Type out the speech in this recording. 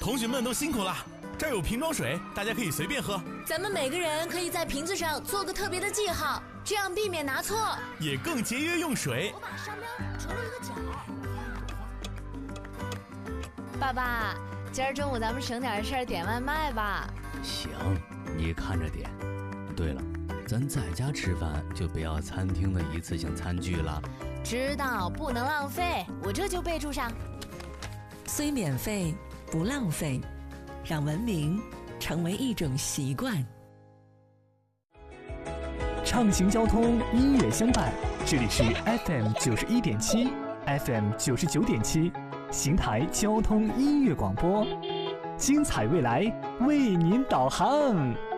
同学们都辛苦了，这儿有瓶装水，大家可以随便喝。 咱们每个人可以在瓶子上做个特别的记号，这样避免拿错， 也更节约用水。 我把商标折了一个角。爸爸，今儿中午咱们省点事儿点外卖吧。 行，你看着点。对了，咱在家吃饭就不要餐厅的一次性餐具了。 知道，不能浪费，我这就备注上。 虽免费，不浪费，让文明成为一种习惯。 畅行交通，音乐相伴，这里是 FM 91.7 FM 99.7邢台交通音乐广播，精彩未来为您导航。